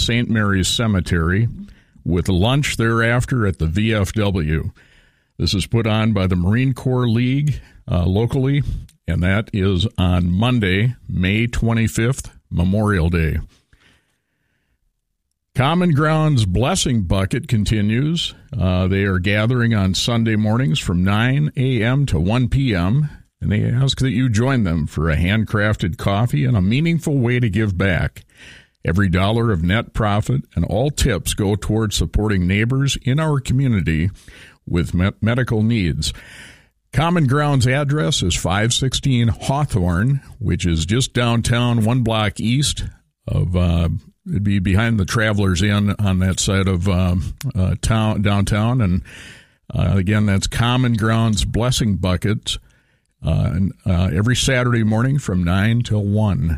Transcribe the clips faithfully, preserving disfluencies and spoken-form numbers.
Saint Mary's Cemetery, with lunch thereafter at the V F W. This is put on by the Marine Corps League uh, locally, and that is on Monday, May twenty-fifth, Memorial Day. Common Grounds Blessing Bucket continues. Uh, they are gathering on Sunday mornings from nine a.m. to one p.m., and they ask that you join them for a handcrafted coffee and a meaningful way to give back. Every dollar of net profit and all tips go towards supporting neighbors in our community with me- medical needs. Common Ground's address is five sixteen Hawthorne, which is just downtown, one block east of, uh, it'd be behind the Travelers Inn on that side of uh, uh, town downtown. And uh, again, that's Common Ground's Blessing Buckets, uh, and, uh, every Saturday morning from nine till one.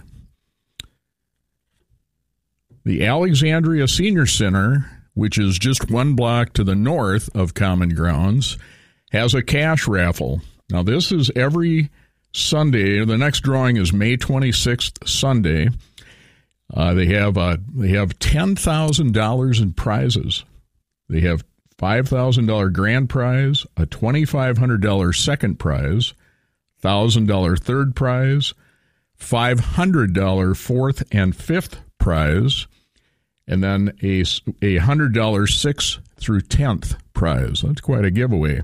The Alexandria Senior Center, which is just one block to the north of Common Grounds, has a cash raffle. Now, this is every Sunday. The next drawing is May twenty-sixth, Sunday. Uh, they have uh, they have ten thousand dollars in prizes. They have five thousand dollars grand prize, a twenty-five hundred dollars second prize, one thousand dollars third prize, five hundred dollars fourth and fifth prize, and then a, a one hundred dollars sixth through tenth prize. That's quite a giveaway.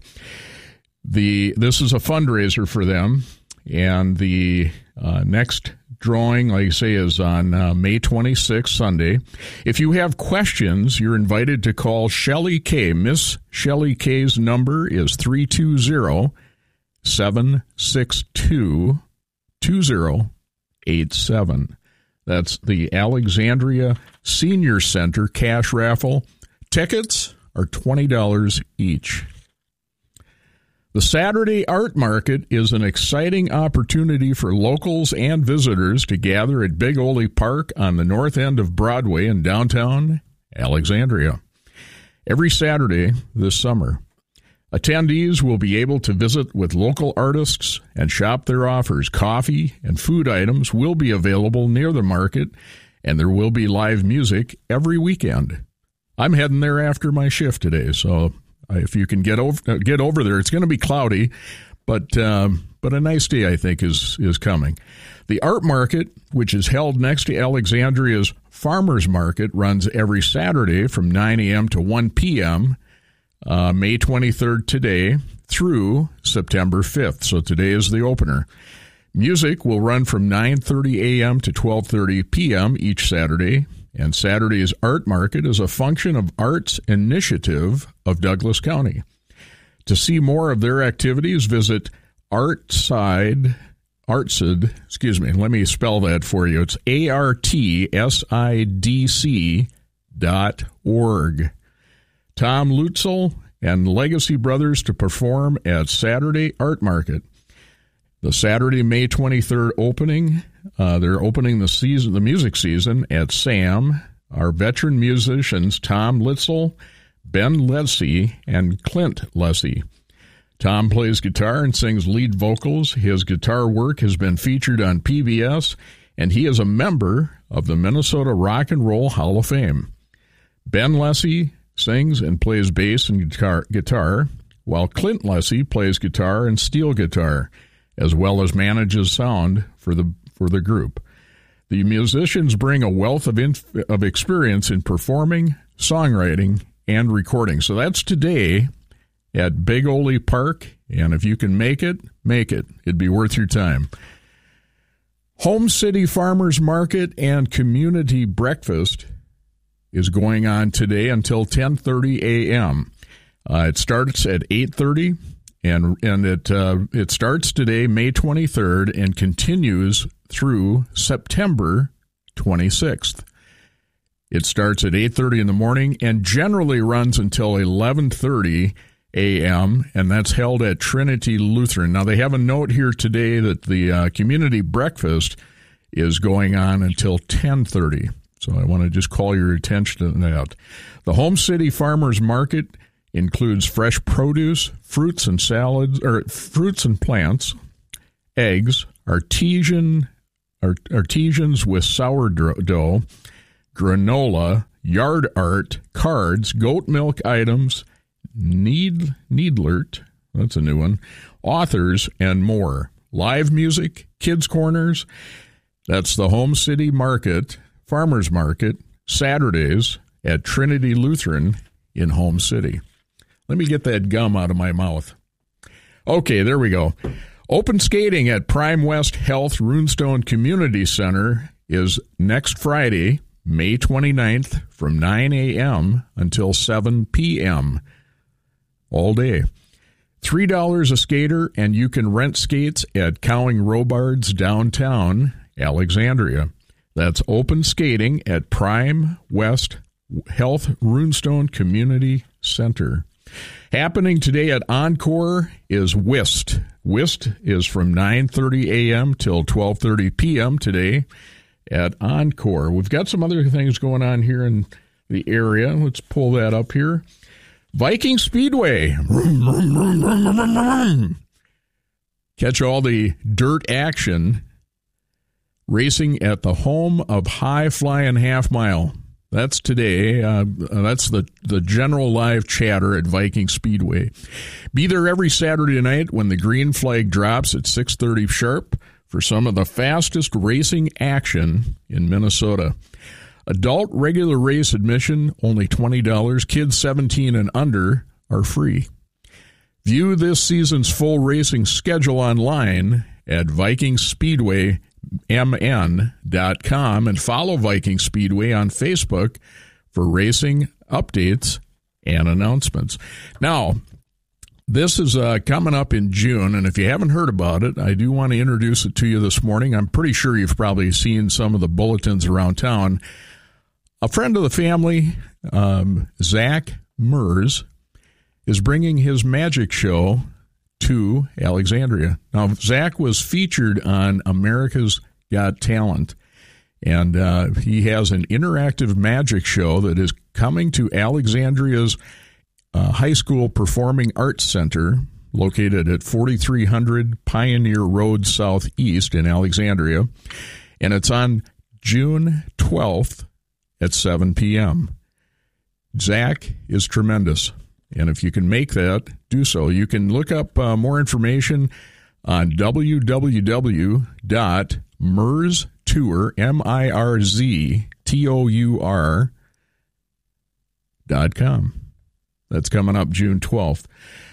The This is a fundraiser for them, and the uh, next drawing, like I say, is on uh, May twenty-sixth, Sunday. If you have questions, you're invited to call Shelley Kay. Miss Shelley Kay's number is three two zero, seven six two, two zero eight seven. That's the Alexandria Senior Center cash raffle. Tickets are twenty dollars each. The Saturday Art Market is an exciting opportunity for locals and visitors to gather at Big Ole Park on the north end of Broadway in downtown Alexandria. Every Saturday this summer, attendees will be able to visit with local artists and shop their offers. Coffee and food items will be available near the market, and there will be live music every weekend. I'm heading there after my shift today, so if you can get over get over there, it's going to be cloudy, but um, but a nice day, I think, is is coming. The Art Market, which is held next to Alexandria's Farmers Market, runs every Saturday from nine a.m. to one p.m., uh, May twenty-third today through September fifth. So today is the opener. Music will run from nine thirty a.m. to twelve thirty p.m. each Saturday. And Saturday's Art Market is a function of Arts Initiative of Douglas County. To see more of their activities, visit Artside, Artsid, excuse me, let me spell that for you. It's A R T S I D C dot org. Tom Lutzel and Legacy Brothers to perform at Saturday Art Market. The Saturday, May twenty-third opening, uh, they're opening the season, the music season at Sam. Our veteran musicians, Tom Litzel, Ben Lessie, and Clint Lessie. Tom plays guitar and sings lead vocals. His guitar work has been featured on P B S, and he is a member of the Minnesota Rock and Roll Hall of Fame. Ben Lessie sings and plays bass and guitar, guitar while Clint Lessie plays guitar and steel guitar, as well as manages sound for the for the group. The musicians bring a wealth of inf- of experience in performing, songwriting, and recording. So that's today at Big Ole Park, and if you can make it, make it. It'd be worth your time. Home City Farmers Market and Community Breakfast is going on today until ten thirty a.m. Uh, it starts at eight thirty. And and it uh, it starts today, May twenty-third, and continues through September twenty-sixth. It starts at eight thirty in the morning and generally runs until eleven thirty a.m., and that's held at Trinity Lutheran. Now, they have a note here today that the uh, community breakfast is going on until ten thirty. So I want to just call your attention to that. The Home City Farmers Market includes fresh produce, fruits and salads, or fruits and plants, eggs, artisan art, artisans with sourdough, granola, yard art, cards, goat milk items, need, needlert, that's a new one, authors, and more. Live music, kids' corners. That's the Home City Market, Farmers Market, Saturdays at Trinity Lutheran in Home City. Let me get that gum out of my mouth. Okay, there we go. Open skating at Prime West Health Runestone Community Center is next Friday, May twenty-ninth, from nine a.m. until seven p.m. all day. three dollars a skater, and you can rent skates at Cowing Robards downtown Alexandria. That's open skating at Prime West Health Runestone Community Center. Happening today at Encore is Whist. Whist is from nine thirty a.m. till twelve thirty p.m. today at Encore. We've got some other things going on here in the area. Let's pull that up here. Viking Speedway. Catch all the dirt action racing at the home of High Flying Half Mile. That's today. Uh, that's the, the general live chatter at Viking Speedway. Be there every Saturday night when the green flag drops at six thirty sharp for some of the fastest racing action in Minnesota. Adult regular race admission, only twenty dollars. Kids seventeen and under are free. View this season's full racing schedule online at Viking Speedway M N dot com and follow Viking Speedway on Facebook for racing updates and announcements. Now, this is uh, coming up in June, and if you haven't heard about it, I do want to introduce it to you this morning. I'm pretty sure you've probably seen some of the bulletins around town. A friend of the family, um, Zach Mers, is bringing his magic show to Alexandria. Now, Zach was featured on America's Got Talent, and uh, he has an interactive magic show that is coming to Alexandria's uh, High School Performing Arts Center, located at forty-three hundred Pioneer Road Southeast in Alexandria, and it's on June twelfth at seven p.m. Zach is tremendous. And if you can make that, do so. You can look up uh, more information on w w w dot mers tour, M I R Z T O U R, dot com. That's coming up June twelfth.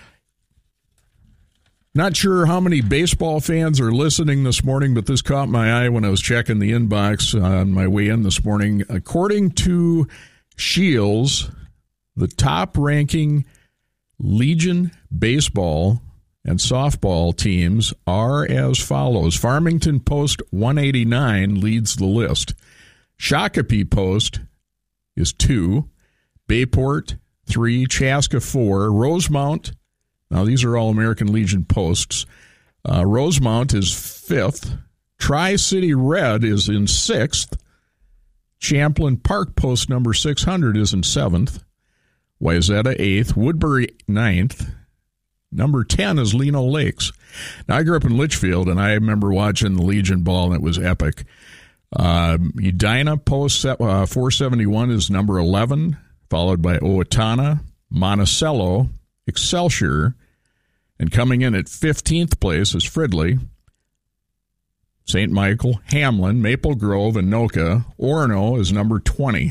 Not sure how many baseball fans are listening this morning, but this caught my eye when I was checking the inbox on my way in this morning. According to Shields, the top-ranking Legion baseball and softball teams are as follows. Farmington Post one eighty-nine leads the list. Shakopee Post is two. Bayport, three. Chaska, four. Rosemount, now these are all American Legion posts. Uh, Rosemount is fifth. Tri-City Red is in sixth. Champlain Park Post number six hundred is in seventh. Wayzata eighth, Woodbury ninth. Number ten is Lino Lakes. Now, I grew up in Litchfield, and I remember watching the Legion ball, and it was epic. Uh, Edina Post uh, four seventy-one is number eleven, followed by Owatonna, Monticello, Excelsior, and coming in at fifteenth place is Fridley, Saint Michael, Hamlin, Maple Grove, and Noka. Orono is number twenty.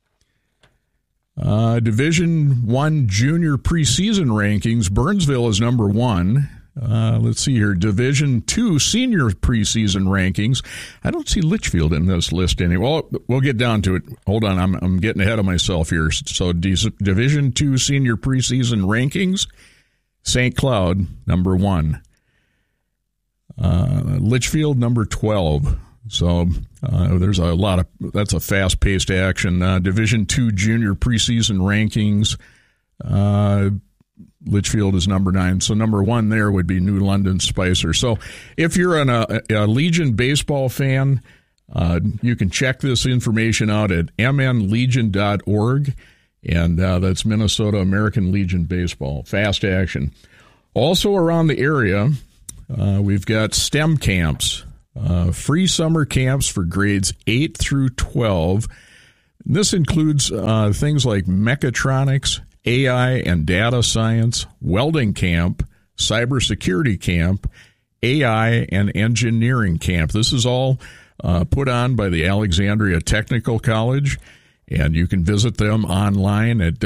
Uh, Division One Junior Preseason Rankings, Burnsville is number one. Uh, let's see here. Division Two Senior Preseason Rankings. I don't see Litchfield in this list anyway. Well, we'll get down to it. Hold on, I'm I'm getting ahead of myself here. So D- Division Two Senior Preseason Rankings, Saint Cloud number one. Uh, Litchfield number twelve. So uh, there's a lot of, that's a fast-paced action. Uh, Division Two Junior Preseason Rankings, uh, Litchfield is number nine. So number one there would be New London Spicer. So if you're an, a, a Legion baseball fan, uh, you can check this information out at m n legion dot org, and uh, that's Minnesota American Legion Baseball. Fast action. Also around the area, uh, we've got STEM camps. Uh, free summer camps for grades eight through twelve. This includes uh, things like mechatronics, A I and data science, welding camp, cybersecurity camp, A I and engineering camp. This is all uh, put on by the Alexandria Technical College, and you can visit them online at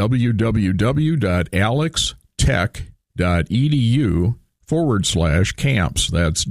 www.alextech.edu forward slash camps. That's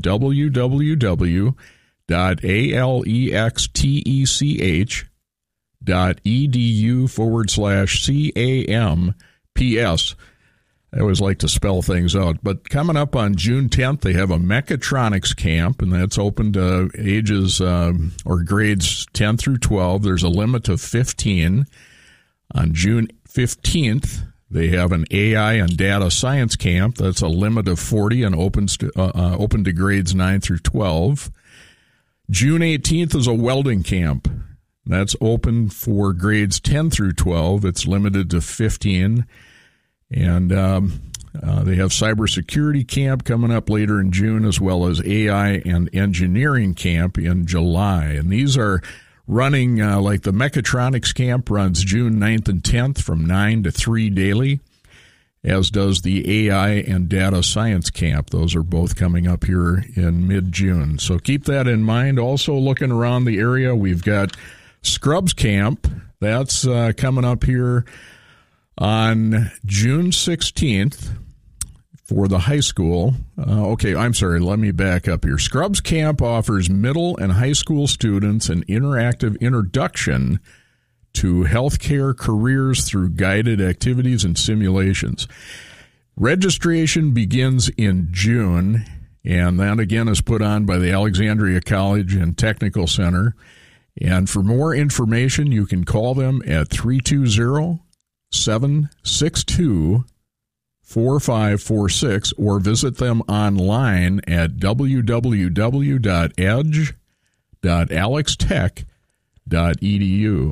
www.alextech dot edu forward slash C A M P S. I always like to spell things out. But coming up on June tenth, they have a mechatronics camp, and that's open to ages uh, or grades ten through twelve. There's a limit of fifteen. On June fifteenth, they have an A I and data science camp. That's a limit of forty and opens to, uh, uh, open to grades nine through twelve. June eighteenth is a welding camp. That's open for grades ten through twelve. It's limited to fifteen. And um, uh, they have cybersecurity camp coming up later in June, as well as A I and engineering camp in July. And these are running, uh, like the mechatronics camp runs June ninth and tenth from nine to three daily, as does the A I and data science camp. Those are both coming up here in mid-June. So keep that in mind. Also looking around the area, we've got Scrubs Camp. That's uh, coming up here on June sixteenth for the high school. Uh, okay, I'm sorry, let me back up here. Scrubs Camp offers middle and high school students an interactive introduction to healthcare careers through guided activities and simulations. Registration begins in June, and that again is put on by the Alexandria College and Technical Center. And for more information, you can call them at three two zero, seven six two, four five four six or visit them online at w w w dot edge dot alextech dot e d u.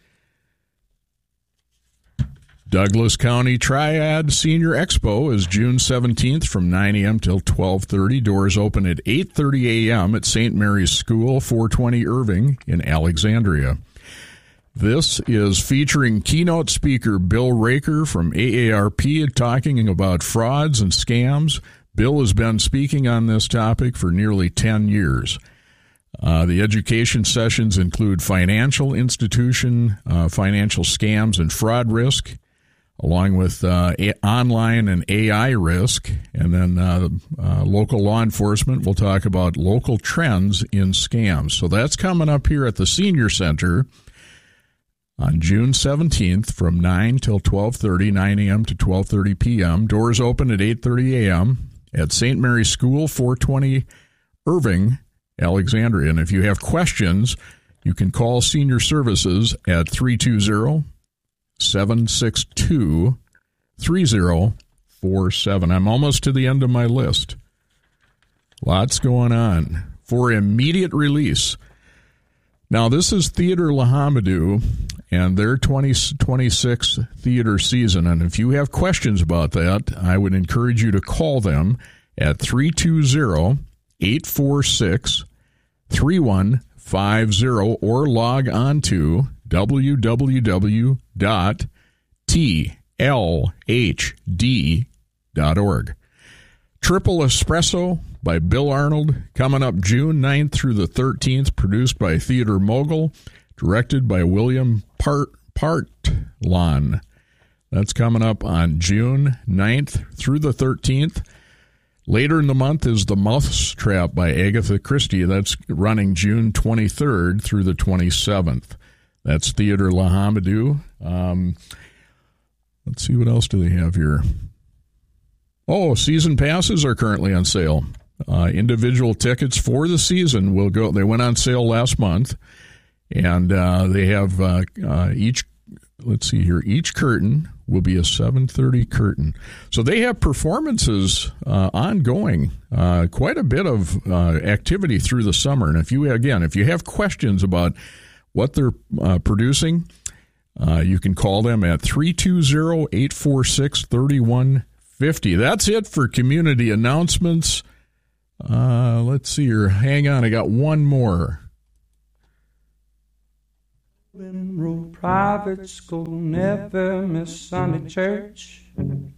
Douglas County Triad Senior Expo is June seventeenth from nine a.m. till twelve thirty. Doors open at eight thirty a.m. at Saint Mary's School, four twenty Irving in Alexandria. This is featuring keynote speaker Bill Raker from A A R P talking about frauds and scams. Bill has been speaking on this topic for nearly ten years. Uh, the education sessions include financial institution, uh, financial scams and fraud risk, along with uh, a- online and A I risk. And then uh, uh, local law enforcement will talk about local trends in scams. So that's coming up here at the Senior Center on June seventeenth from nine till twelve thirty, nine a.m. to twelve thirty p.m. Doors open at eight thirty a.m. at Saint Mary's School, four twenty Irving, Alexandria. And if you have questions, you can call Senior Services at three two zero, seven six two, three zero four seven. I'm almost to the end of my list. Lots going on. For immediate release. Now, this is Theater Lahamadou and their twenty twenty-six theater season. And if you have questions about that, I would encourage you to call them at three two zero, eight four six, three one five zero or log on to w w w dot t l h d dot org. Triple Espresso by Bill Arnold, coming up June ninth through the thirteenth, produced by Theater Mogul, directed by William Part Partlon. That's coming up on June ninth through the thirteenth. Later in the month is The Mousetrap by Agatha Christie. That's running June twenty-third through the twenty-seventh. That's Theater Lahamadou. Um, let's see, what else do they have here? Oh, season passes are currently on sale. Uh, individual tickets for the season will go. They went on sale last month, and uh, they have uh, uh, each. Let's see here. Each curtain will be a seven thirty curtain. So they have performances uh, ongoing. Uh, quite a bit of uh, activity through the summer. And if you again, if you have questions about what they're uh, producing, uh, you can call them at three two zero, eight four six, three one five zero. That's it for community announcements. Uh, let's see here. Hang on. I got one more. Glen Road Private School, never miss Sunday church.